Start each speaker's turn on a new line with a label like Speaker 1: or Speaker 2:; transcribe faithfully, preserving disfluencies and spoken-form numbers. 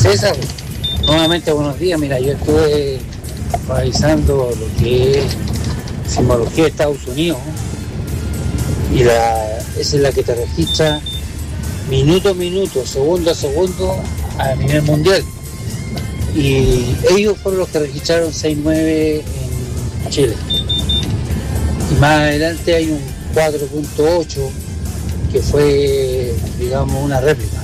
Speaker 1: César, nuevamente buenos días. Mira, yo estuve revisando lo que es sismología de Estados Unidos, ¿no? Y la, esa es la que te registra minuto a minuto, segundo a segundo a nivel mundial. Y ellos fueron los que registraron seis nueve en Chile. Y más adelante hay un cuatro punto ocho que fue, digamos, una réplica.